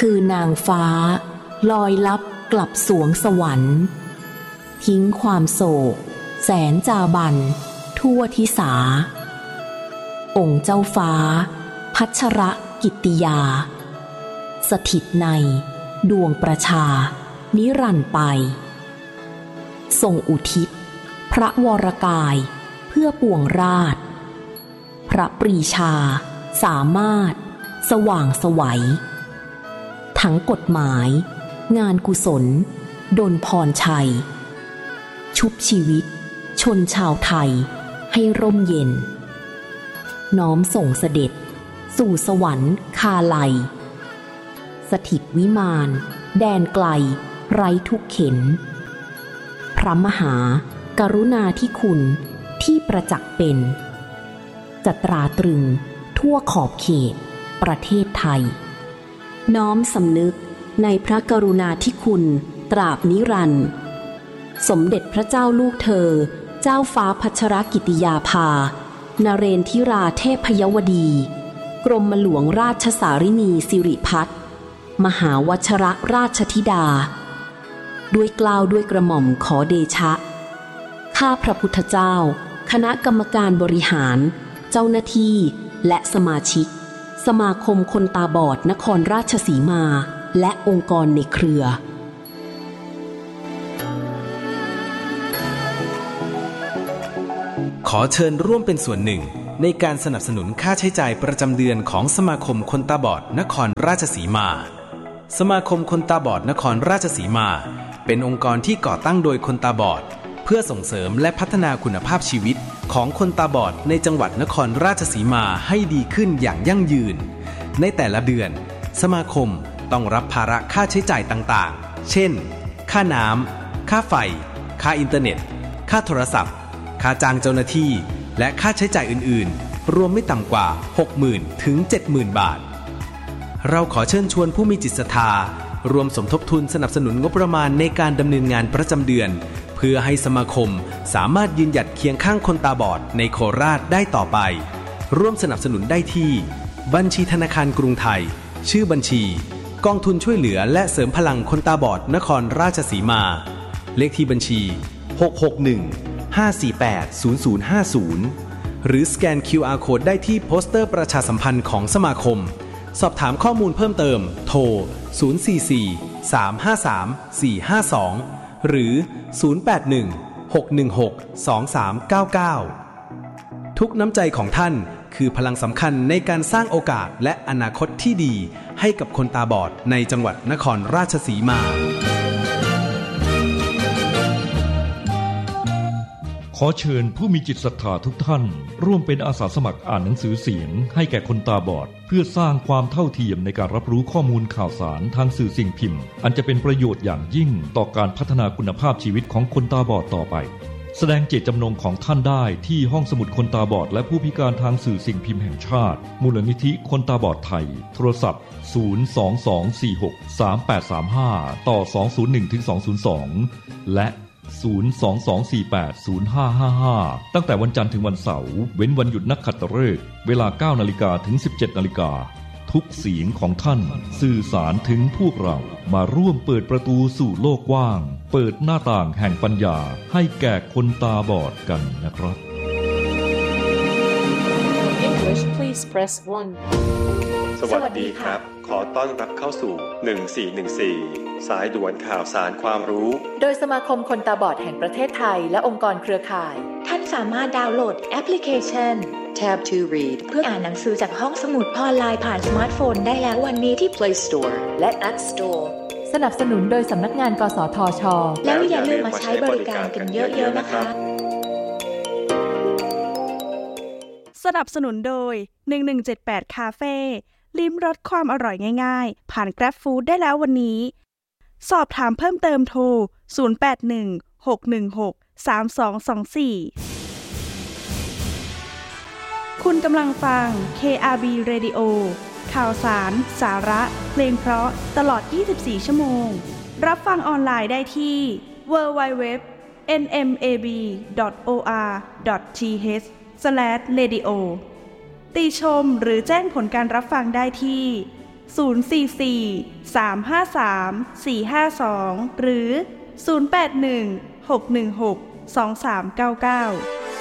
คือนางฟ้าลอยลับกลับสวงสวรรค์ทิ้งความโศกแสนจาบันทั่วทิสาองค์เจ้าฟ้าพัชรกิตติยาสถิตในดวงประชานิรันดร์ไปทรงอุทิศพระวรกายเพื่อปวงราชพระปรีชาสามารถสว่างไสวทั้งกฎหมายงานกุศลดลพรชัยชุบชีวิตชนชาวไทยให้ร่มเย็นน้อมส่งเสด็จสู่สวรรค์คาไลสถิตวิมานแดนไกลไร้ทุกเข็ญพระมหากรุณาธิคุณที่ประจักษ์เป็นจะตราตรึงทั่วขอบเขตประเทศไทยน้อมสำนึกในพระกรุณาธิคุณตราบนิรันดร์สมเด็จพระเจ้าลูกเธอเจ้าฟ้าพัชรกิติยาภานเรนทิราเทพยวดีกรมหลวงราชสารินีสิริพัฒน์มหาวชรราชธิดาด้วยเกล้าด้วยกระหม่อมขอเดชะข้าพระพุทธเจ้าคณะกรรมการบริหารเจ้าหน้าที่และสมาชิกสมาคมคนตาบอดนครราชสีมาและองค์กรในเครือขอเชิญร่วมเป็นส่วนหนึ่งในการสนับสนุนค่าใช้จ่ายประจำเดือนของสมาคมคนตาบอดนครราชสีมาสมาคมคนตาบอดนครราชสีมาเป็นองค์กรที่ก่อตั้งโดยคนตาบอดเพื่อส่งเสริมและพัฒนาคุณภาพชีวิตของคนตาบอดในจังหวัดนครราชสีมาให้ดีขึ้นอย่างยั่งยืนในแต่ละเดือนสมาคมต้องรับภาระค่าใช้จ่ายต่างๆเช่นค่าน้ำค่าไฟค่าอินเทอร์เน็ตค่าโทรศัพท์ค่าจ้างเจ้าหน้าที่และค่าใช้จ่ายอื่นๆรวมไม่ต่ำกว่า 60,000 ถึง 70,000 บาทเราขอเชิญชวนผู้มีจิตศรัทธารวมสมทบทุนสนับสนุนงบประมาณในการดำเนินงานประจำเดือนเพื่อให้สมาคมสามารถยืนหยัดเคียงข้างคนตาบอดในโคราชได้ต่อไปร่วมสนับสนุนได้ที่บัญชีธนาคารกรุงไทยชื่อบัญชีกองทุนช่วยเหลือและเสริมพลังคนตาบอดนครราชสีมาเลขที่บัญชี661-548-0050หรือสแกน QR Code ได้ที่โปสเตอร์ประชาสัมพันธ์ของสมาคมสอบถามข้อมูลเพิ่มเติมโทร044-353-452หรือ081-616-2399ทุกน้ำใจของท่านคือพลังสำคัญในการสร้างโอกาสและอนาคตที่ดีให้กับคนตาบอดในจังหวัดนครราชสีมาขอเชิญผู้มีจิตศรัทธาทุกท่านร่วมเป็นอาสาสมัครอ่านหนังสือเสียงให้แก่คนตาบอดเพื่อสร้างความเท่าเทียมในการรับรู้ข้อมูลข่าวสารทางสื่อสิ่งพิมพ์อันจะเป็นประโยชน์อย่างยิ่งต่อการพัฒนาคุณภาพชีวิตของคนตาบอดต่อไปแสดงเจตจำนงของท่านได้ที่ห้องสมุดคนตาบอดและผู้พิการทางสื่อสิ่งพิมพ์แห่งชาติมูลนิธิคนตาบอดไทยโทรศัพท์022463835ต่อ201-202และ022480555ตั้งแต่วันจันทร์ถึงวันเสาร์เว้นวันหยุดนักขัตฤกษ์เวลา 9:00 นถึง 17:00 นทุกเสียงของท่านสื่อสารถึงพวกเรามาร่วมเปิดประตูสู่โลกกว้างเปิดหน้าต่างแห่งปัญญาให้แก่คนตาบอดกันนะครับ English please press 1 สวัสดีครับขอต้อนรับเข้าสู่1414สายด่วนข่าวสารความรู้โดยสมาคมคนตาบอดแห่งประเทศไทยและองค์กรเครือข่ายท่านสามารถดาวน์โหลดแอปพลิเคชัน Tab to Read เพื่ออ่านหนังสือจากห้องสมุดออนไลน์ผ่านสมาร์ทโฟนได้แล้ววันนี้ที่ Play Store และ App Store สนับสนุนโดยสำนักงานกสทช. แล้วอย่าลืมมาใช้บริการกันเยอะๆนะคะสนับสนุนโดย1178คาเฟ่ลิ้มรสความอร่อยง่ายๆผ่าน Grab Food ได้แล้ววันนี้สอบถามเพิ่มเติมโทร0816163224คุณกำลังฟัง KRB Radio ข่าวสารสาระเพลงเพราะตลอด24ชั่วโมงรับฟังออนไลน์ได้ที่ www.nmab.or.th/radio ติชมหรือแจ้งผลการรับฟังได้ที่ 044-353-452 หรือ 081-616-2399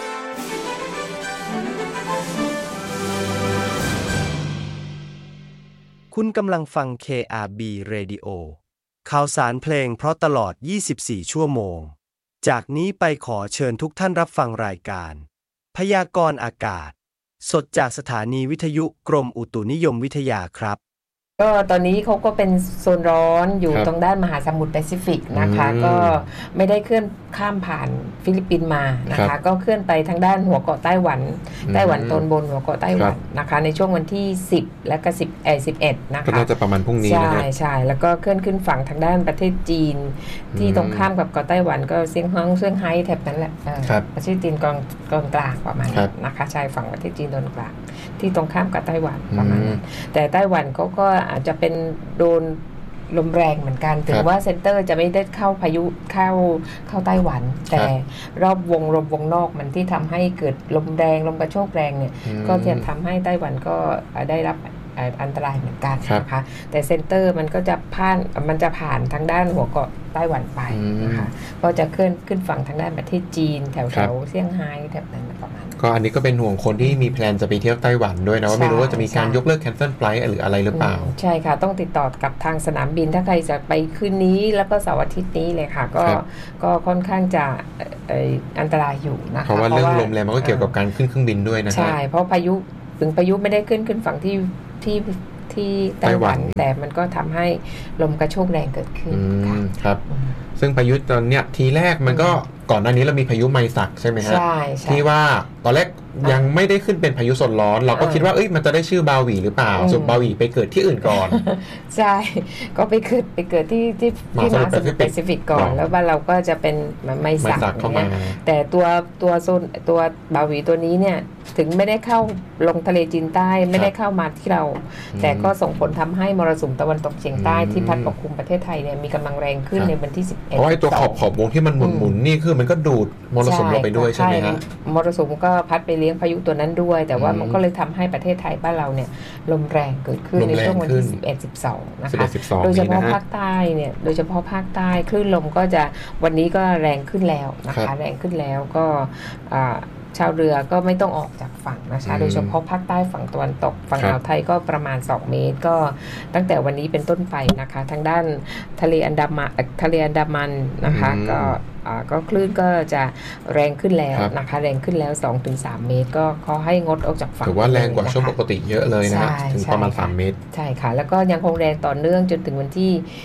คุณกำลังฟัง KRB Radio ข่าวสารเพลงเพราะตลอด24ชั่วโมงจากนี้ไปขอเชิญทุกท่านรับฟังรายการพยากรณ์อากาศสดจากสถานีวิทยุกรมอุตุนิยมวิทยาครับก็ตอนนี้เขาก็เป็นโซนร้อนอยู่ตรงด้านมหาสมุทรแปซิฟิกนะคะก็ไม่ได้เคลื่อนข้ามผ่านฟิลิปปินส์มานะคะก็เคลื่อนไปทางด้านหัวเกาะไต้หวันตอนบนหัวเกาะไต้หวันนะคะในช่วงวันที่10และก็11นะคะก็น่าจะประมาณพรุ่งนี้นะใช่แล้วก็เคลื่อนขึ้นฝั่งทางด้านประเทศจีนที่ตรงข้ามกับเกาะไต้หวันก็เซี่ยงไฮ้แถบนั้นแหละประเทศจีนกลางประมาณนั้นนะคะชายฝั่งประเทศจีนตอนกลางที่ตรงข้ามกับไต้หวันประมาณนั้นแต่ไต้หวันก็อาจจะเป็นโดนลมแรงเหมือนกันถึงว่าเซ็นเตอร์จะไม่ได้เข้าพายุเข้าไต้หวันแต่รอบวงลมวงนอกมันที่ทำให้เกิดลมแรงลมกระโชกแรงเนี่ยก็จะทำให้ไต้หวันก็ได้รับอันตรายเหมือนกันนะคะแต่เซ็นเตอร์มันก็จะผ่านทางด้านหัวเกาะไต้หวันไปนะคะก็จะขึ้นฝั่งทางด้านประเทศจีนแถวเซี่ยงไฮ้แถบนั้นประมาณก็อันนี้ก็เป็นห่วงคนที่มีแพลนจะไปเที่ยวไต้หวันด้วยนะว่าไม่รู้ว่าจะมีการยกเลิก cancel flight หรืออะไรหรือเปล่าใช่ค่ะต้องติดต่อกับทางสนามบินถ้าใครจะไปคืนนี้แล้วก็เสาร์อาทิตย์นี้เลยค่ะก็ค่อนข้างจะอันตรายอยู่นะคะเพราะว่าเรื่องลมแรงมันก็เกี่ยวกับการขึ้นเครื่องบินด้วยนะใช่เพราะพายุไม่ได้ขึ้นฝั่งที่ไต้หวันแต่มันก็ทำให้ลมกระโชกแรงเกิดขึ้นครับซึ่งพายุตอนเนี้ยทีแรกมันก็ก่อนหน้านี้เรามีพายุไมซักใช่ไหมฮะที่ว่าตอนแรกยังไม่ได้ขึ้นเป็นพายุโซนร้อนเราก็คิดว่ามันจะได้ชื่อบาหวีหรือเปล่าส่วนบาหวีไปเกิดที่อื่นก่อนใช่ก็ไปเกิดที่มหาสมุทรแปซิฟิกก่อนแล้วบ้านเราก็จะเป็นไมซักเนี่ยแต่ตัวโซนตัวบาหวีตัวนี้เนี่ยถึงไม่ได้เข้าลงทะเลจีนใต้ไม่ได้เข้ามาที่เราแต่ก็ส่งผลทำให้มรสุมตะวันตกเฉียงใต้ที่พัดปกคลุมประเทศไทยเนี่ยมีกำลังแรงขึ้นในวันที่11 เพราะไอ้ตัวขอบวงที่มันหมุนนี่คือมันก็ดูดมรสุมเราไปด้วยใช่ไหมฮะมรสุมก็พัดไปเลี้ยงพายุตัวนั้นด้วยแต่ว่ามันก็เลยทำให้ประเทศไทยบ้านเราเนี่ยลมแรงเกิดขึ้นในช่วงวันที่11-12นะคะโดยเฉพาะภาคใต้เนี่ยโดยเฉพาะภาคใต้คลื่นลมก็จะวันนี้ก็แรงขึ้นแล้วนะคะแรงขึ้นแล้วก็ชาวเรือก็ไม่ต้องออกจากฝั่งนะคะโดยเฉพาะภาคใต้ฝั่งตะวันตกฝั่งอ่าวไทยก็ประมาณ2เมตรก็ตั้งแต่วันนี้เป็นต้นไปนะคะทางด้านทะเลอันดามันนะคะก็คลื่นก็จะแรงขึ้นแล้วนะคะแรงขึ้นแล้ว 2-3 เมตรก็ขอให้งดออกจากฝั่งถือว่าแรงกว่าช่วงปกติเยอะเลยนะถึงประมาณ3เมตรใช่ค่ะแล้วก็ยังคงแรงต่อเนื่องจนถึงวันที่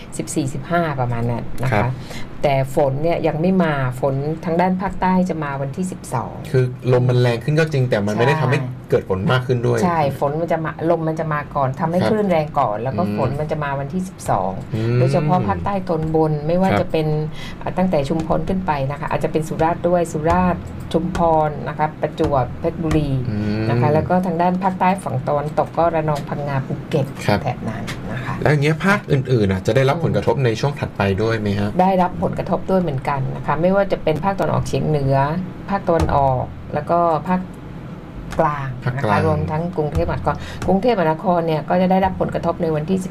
14-15 ประมาณนั้นนะคะแต่ฝนเนี่ยยังไม่มาฝนทางด้านภาคใต้จะมาวันที่12 คือลมมันแรงขึ้นก็จริงแต่มันไม่ได้ทำให้เกิดฝนมากขึ้นด้วยใช่ฝนมันจะมาลมมันจะมาก่อนทำให้คลื่นแรงก่อนแล้วก็ฝนมันจะมาวันที่12โดยเฉพาะภาคใต้ตอนบนไม่ว่าจะเป็นตั้งแต่ชุมพรขึ้นไปนะคะอาจจะเป็นสุราษฎร์ด้วยสุราษฎร์ชุมพรนะคะประจวบเพชรบุรีนะคะแล้วก็ทางด้านภาคใต้ฝั่งตะวันตกก็ระนองพังงาภูเก็ตแถบนั้นนะคะแล้วอย่างเงี้ยภาคอื่นๆจะได้รับผลกระทบในช่วงถัดไปด้วยไหมครับได้รับผลกระทบด้วยเหมือนกันนะคะไม่ว่าจะเป็นภาคตะวันออกเฉียงเหนือภาคตะวันออกแล้วก็ภาคกลางนะคะรวมทั้งกรุงเทพมหานครกรุงเทพมหานครเนี่ยก็จะได้รับผลกระทบในวันที่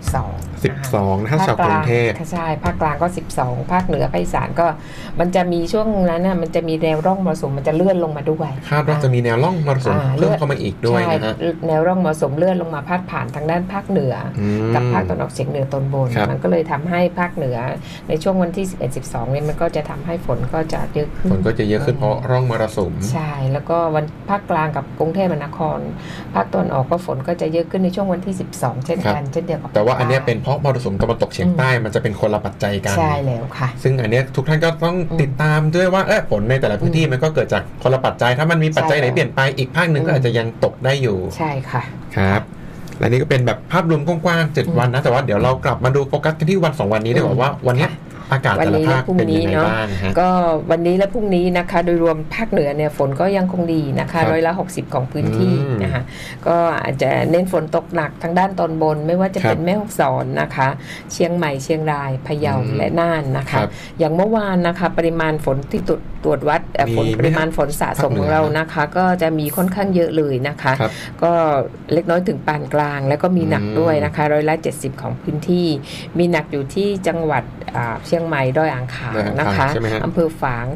12 ถ้าชาวกรุงเทพใช่ภาคกลางก็12ภาคเหนือภาคอีสานก็มันจะมีช่วงนั้นน่ะมันจะมีแนวร่องมรสุมมันจะเลื่อนลงมาด้วยคาดว่าจะมีแนวร่องมรสุมเลื่อนเข้ามาอีกด้วยนะฮะแนวร่องมรสุมเลื่อนลงมาพาดผ่านทางด้านภาคเหนือกับภาคตะวันออกเฉียงเหนือตอนบนมันก็เลยทำให้ภาคเหนือในช่วงวันที่11-12นี่มันก็จะทำให้ฝนก็จะเยอะขึ้นฝนก็จะเยอะขึ้นเพราะร่องมรสุมใช่แล้วก็วันภาคกลางกับกรุงเทพมหานครภาคตะวันออกก็ฝนก็จะเยอะขึ้นในช่วงวันที่12เช่นกันเช่นเดียวกับแต่ว่าอันนี้เป็นเพราะมรสุมตะวันตกเฉียงใต้มันจะเป็นคนละปัจจัยกันใช่แล้วค่ะซึ่งอันนี้ทุกท่านก็ต้องติดตามด้วยว่าฝนในแต่ละพื้นที่มันก็เกิดจากคนละปัจจัยถ้ามันมีปัจจัยไหนเปลี่ยนไปอีกภาคนึงก็อาจจะยังตกได้อยู่ใช่ค่ะครับและนี่ก็เป็นแบบภาพรวมกว้างๆ7วันนะแต่ว่าเดี๋ยวเรากลับมาดูโฟกัสกันที่วัน2วันนี้ดีกว่าว่าวันนี้อากาศแต่ละภาคเป็นยังไงบ้างฮะก็วันนี้และพรุ่งนี้นะคะโดยรวมภาคเหนือเนี่ยฝนก็ยังคงดีนะคะ60%ของพื้นที่นะคะก็อาจจะเน้นฝนตกหนักทางด้านตอนบนไม่ว่าจะเป็นแม่ฮ่องสอนนะคะเชียงใหม่เชียงรายพะเยาและน่านนะคะอย่างเมื่อวานนะคะปริมาณฝนที่ตรวจวัดฝนปริมาณฝนสะสมของเรานะคะก็จะมีค่อนข้างเยอะเลยนะคะก็เล็กน้อยถึงปานกลางแล้วก็มีหนักด้วยนะคะ70%ของพื้นที่มีหนักอยู่ที่จังหวัดเชียงใหม่ดอยอ่างขางนะคะอำเภอฝาง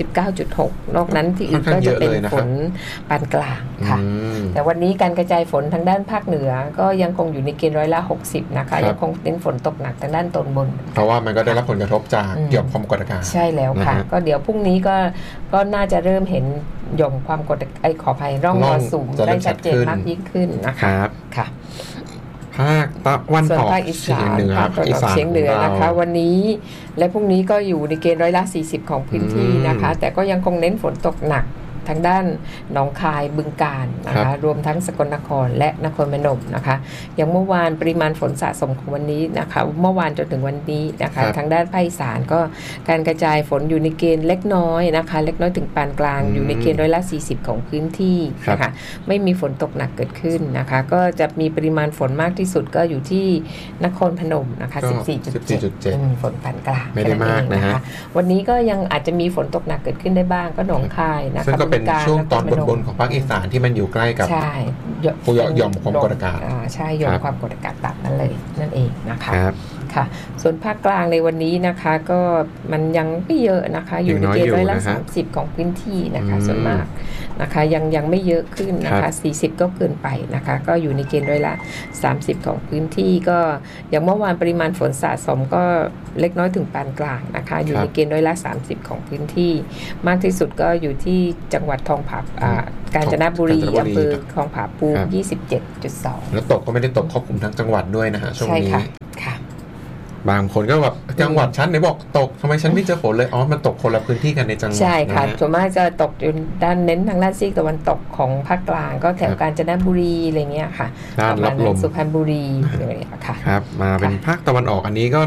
39.6 นอกนั้นที่อื่นก็จะเป็นฝนปานกลางค่ะแต่วันนี้การกระจายฝนทางด้านภาคเหนือก็ยังคงอยู่ในเกณฑ์60%นะคะยังคงเน้นฝนตกหนักทางด้านตอนบนเพราะว่ามันก็ได้รับผลกระทบจากหย่อมความกดอากาศใช่แล้วค่ะก็เดี๋ยวพรุ่งนี้ก็น่าจะเริ่มเห็นหย่อมความกดขออภัยร่องมรสุมได้ชัดเจนมากยิ่งขึ้นนะคะค่ะภาคตะวันออกเฉียงเหนืออีสานเฉียงเหนือนะคะวันนี้และพรุ่งนี้ก็อยู่ในเกณฑ์40%ของพื้นที่นะคะแต่ก็ยังคงเน้นฝนตกหนักทางด้านหนองคายบึงกาฬนะคะรวมทั้งสกลนครและนครพนมนะคะอย่างเมื่อวานปริมาณฝนสะสมของวันนี้นะคะเมื่อวานจนถึงวันนี้นะคะทางด้านภาคอีสานก็การกระจายฝนอยู่ในเกณฑ์เล็กน้อยนะคะเล็กน้อยถึงปานกลางอยู่ในเกณฑ์40%ของพื้นที่นะคะไม่มีฝนตกหนักเกิดขึ้นนะคะก็จะมีปริมาณฝนมากที่สุดก็อยู่ที่นครพนมนะคะ 14.7 ฝนปานกลางไม่ได้มากนะคะวันนี้ก็ยังอาจจะมีฝนตกหนักเกิดขึ้นได้บ้างก็หนองคายนะคะเป็นช่วงตอนบนๆของภาคอีสานที่มันอยู่ใกล้กับหย่อมความกดอากาศใช่หย่อมความกดอากาศต่ำนั่นเองนะคะค่ะส่วนภาคกลางในวันนี้นะคะก็มันยังไม่เยอะนะคะอยู่ในเกณฑ์30%ของพื้นที่นะคะส่วนมากนะคะยังไม่เยอะขึ้นนะคะ40ก็เกินไปนะคะก็อยู่ในเกณฑ์30%ของพื้นที่ก็อย่างเมื่อวานปริมาณฝนสะสมก็เล็กน้อยถึงปานกลางนะคะอยู่ในเกณฑ์30%ของพื้นที่มากที่สุดก็อยู่ที่จังหวัดทองผากาญจนบุรีอำเภอคลองผาปู 27.2 แล้วตกก็ไม่ได้ตกครอบคลุมทั้งจังหวัดด้วยนะฮะช่วงนี้ค่ะบางคนก็แบบจังหวัดฉันไหนบอกตกทำไมฉันไม่เจอฝนเลยมันตกคนละพื้นที่กันในจังหวัดใช่ค่ะส่วนมากจะตกอยู่ด้านเน้นทางด้านซีกตะวันตกของภาคกลางก็แถวกาญจนบุรีอะไรเงี้ยค่ะด้านรับลมสุพรรณบุรีอะไรอย่างเงี้ยค่ะครับมาเป็นภาคตะวันออกอันนี้ก็